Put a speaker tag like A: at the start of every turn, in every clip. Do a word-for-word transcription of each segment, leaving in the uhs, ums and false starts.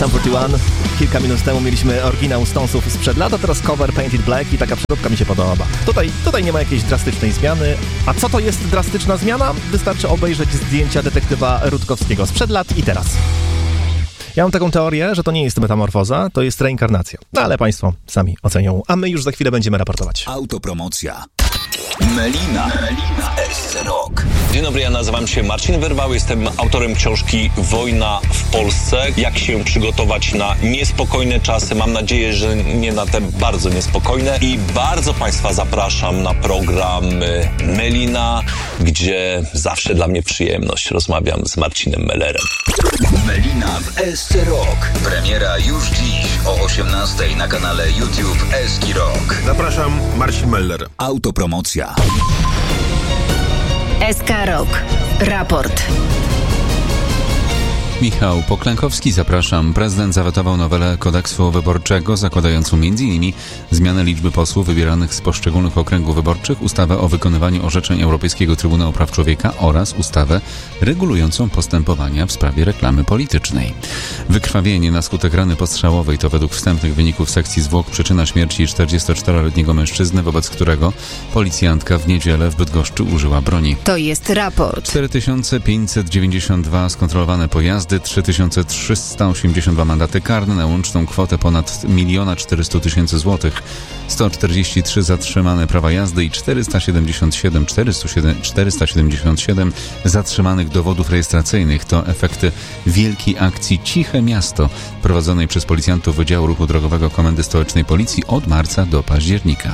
A: Sum czterdzieści jeden. Kilka minut temu mieliśmy oryginał Stonesów sprzed lat, a teraz cover Painted Black i taka przeróbka mi się podoba. Tutaj, tutaj nie ma jakiejś drastycznej zmiany. A co to jest drastyczna zmiana? Wystarczy obejrzeć zdjęcia detektywa Rutkowskiego sprzed lat i teraz. Ja mam taką teorię, że to nie jest metamorfoza, to jest reinkarnacja. No ale państwo sami ocenią, a my już za chwilę będziemy raportować.
B: Autopromocja. Melina. Melina. S C Rock.
C: Dzień dobry, ja nazywam się Marcin Wyrwał, jestem autorem książki Wojna w Polsce. Jak się przygotować na niespokojne czasy, mam nadzieję, że nie na te bardzo niespokojne. I bardzo państwa zapraszam na program Melina, gdzie zawsze dla mnie przyjemność. Rozmawiam z Marcinem Mellerem.
B: Melina w S C Rock. Premiera już dziś o osiemnastej na kanale YouTube S C Rock.
D: Zapraszam, Marcin Meller.
B: Autopromocja.
E: S K Rock. Raport.
F: Michał Poklękowski, zapraszam. Prezydent zawetował nowelę kodeksu wyborczego zakładającą między innymi zmianę liczby posłów wybieranych z poszczególnych okręgów wyborczych, ustawę o wykonywaniu orzeczeń Europejskiego Trybunału Praw Człowieka oraz ustawę regulującą postępowania w sprawie reklamy politycznej. Wykrwawienie na skutek rany postrzałowej to według wstępnych wyników sekcji zwłok przyczyna śmierci czterdziestoczteroletniego mężczyzny, wobec którego policjantka w niedzielę w Bydgoszczy użyła broni.
E: To jest raport.
F: cztery tysiące pięćset dziewięćdziesiąt dwa skontrolowane pojazdy, trzy tysiące trzysta osiemdziesiąt dwa mandaty karne na łączną kwotę ponad miliona czterysta tysięcy złotych, sto czterdzieści trzy zatrzymane prawa jazdy i czterysta siedemdziesiąt siedem, czterysta siedemdziesiąt siedem zatrzymanych dowodów rejestracyjnych. To efekty wielkiej akcji Ciche Miasto, prowadzonej przez policjantów Wydziału Ruchu Drogowego Komendy Stołecznej Policji od marca do października.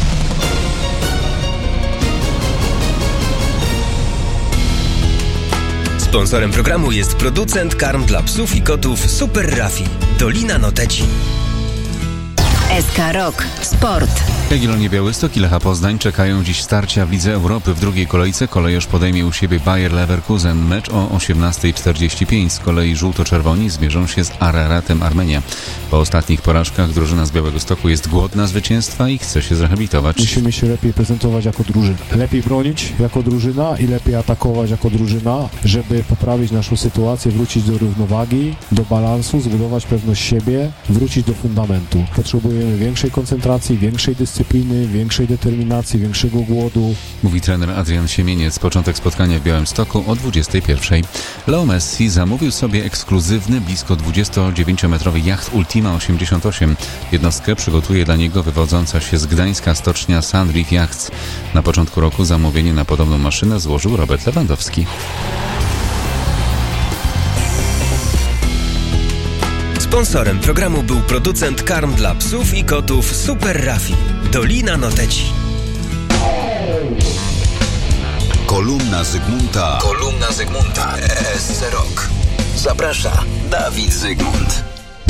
G: Sponsorem programu jest producent karm dla psów i kotów Super Raffi. Dolina Noteci.
E: S K Rock. Sport.
F: Jagiellonia Białystok i Lecha Poznań czekają dziś starcia w Lidze Europy. W drugiej kolejce Kolejorz podejmie u siebie Bayer Leverkusen. Mecz o osiemnasta czterdzieści pięć. Z kolei żółto-czerwoni zmierzą się z Araratem Armenia. Po ostatnich porażkach drużyna z Białegostoku jest głodna zwycięstwa i chce się zrehabilitować.
H: Musimy się lepiej prezentować jako drużyna. Lepiej bronić jako drużyna i lepiej atakować jako drużyna, żeby poprawić naszą sytuację, wrócić do równowagi, do balansu, zbudować pewność siebie, wrócić do fundamentu. Potrzebujemy większej koncentracji, większej dyscypliny, większej determinacji, większego głodu.
F: Mówi trener Adrian Siemieniec. Początek spotkania w Białymstoku o dwudziestej pierwszej. Leo Messi zamówił sobie ekskluzywny, blisko dwudziestodziewięciometrowy jacht Ultima osiemdziesiąt osiem. Jednostkę przygotuje dla niego wywodząca się z Gdańska stocznia Sunreef Yachts. Na początku roku zamówienie na podobną maszynę złożył Robert Lewandowski.
G: Sponsorem programu był producent karm dla psów i kotów Super Raffi. Dolina Noteci.
B: Kolumna Zygmunta. Kolumna Zygmunta. S C Rock. Zaprasza Dawid Zygmunt.